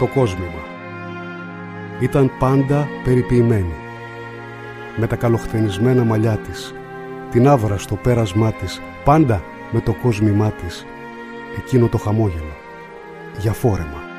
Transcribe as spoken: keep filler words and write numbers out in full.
το κόσμημα. Ήταν πάντα περιποιημένη. Με τα καλοχτενισμένα μαλλιά της, την άβρα στο πέρασμά της, πάντα με το κόσμημά της, εκείνο το χαμόγελο, για φόρεμα.